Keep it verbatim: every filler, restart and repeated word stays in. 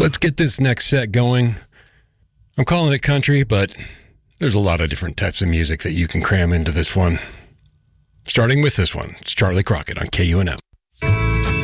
let's get this next set going. I'm calling it country, but there's a lot of different types of music that you can cram into this one. Starting with this one, it's Charlie Crockett on K U N M.